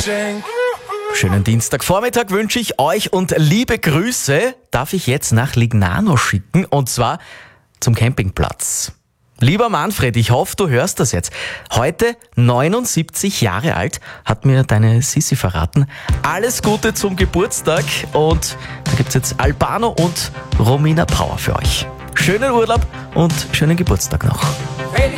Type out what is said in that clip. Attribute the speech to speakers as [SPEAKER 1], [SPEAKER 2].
[SPEAKER 1] Schönen Dienstagvormittag wünsche ich euch und liebe Grüße darf ich jetzt nach Lignano schicken und zwar zum Campingplatz. Lieber Manfred, ich hoffe, du hörst das jetzt. Heute 79 Jahre alt, hat mir deine Sissi verraten. Alles Gute zum Geburtstag und da gibt's jetzt Albano und Romina Power für euch. Schönen Urlaub und schönen Geburtstag noch.
[SPEAKER 2] Feliz